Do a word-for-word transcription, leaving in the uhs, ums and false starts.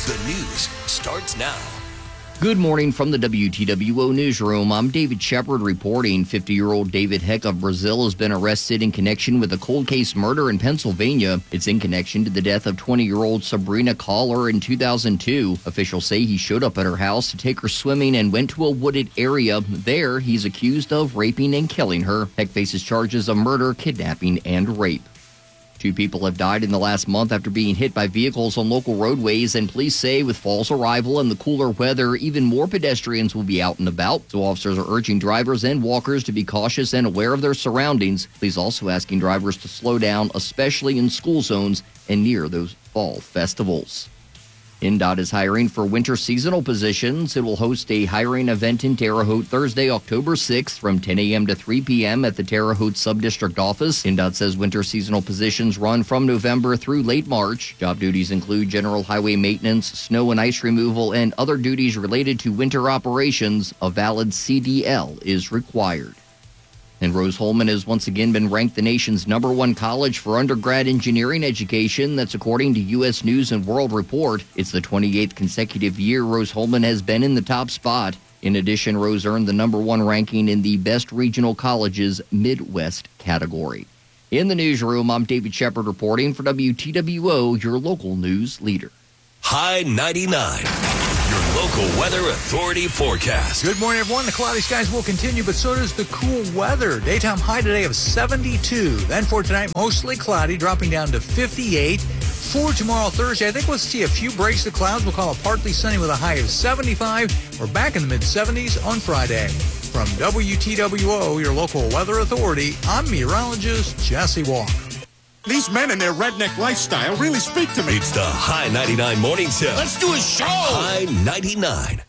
The news starts now. Good morning from the W T W O Newsroom. I'm David Shepard reporting. fifty-year-old David Heck of Brazil has been arrested in connection with a cold case murder in Pennsylvania. It's in connection to the death of twenty-year-old Sabrina Collar in two thousand two. Officials say he showed up at her house to take her swimming and went to a wooded area. There, he's accused of raping and killing her. Heck faces charges of murder, kidnapping, and rape. Two people have died in the last month after being hit by vehicles on local roadways, and police say with fall's arrival and the cooler weather, even more pedestrians will be out and about. So officers are urging drivers and walkers to be cautious and aware of their surroundings. Police also asking drivers to slow down, especially in school zones and near those fall festivals. N D O T is hiring for winter seasonal positions. It will host a hiring event in Terre Haute Thursday, October sixth from ten a.m. to three p.m. at the Terre Haute Subdistrict Office. N D O T says winter seasonal positions run from November through late March. Job duties include general highway maintenance, snow and ice removal, and other duties related to winter operations. A valid C D L is required. And Rose-Hulman has once again been ranked the nation's number one college for undergrad engineering education. That's according to U S News and World Report. It's the twenty-eighth consecutive year Rose-Hulman has been in the top spot. In addition, Rose earned the number one ranking in the Best Regional Colleges Midwest category. In the newsroom, I'm David Shepard reporting for W T W O, your local news leader. High ninety-nine. Your local weather authority forecast. Good morning, everyone. The cloudy skies will continue, but so does the cool weather. Daytime high today of seventy-two. Then for tonight, mostly cloudy, dropping down to fifty-eight. For tomorrow, Thursday, I think we'll see a few breaks of clouds. We'll call it partly sunny with a high of seventy-five. We're back in the mid-seventies on Friday. From W T W O, your local weather authority, I'm meteorologist Jesse Walker. These men and their redneck lifestyle really speak to me. It's the High ninety-nine Morning Show. Let's do a show. High ninety-nine.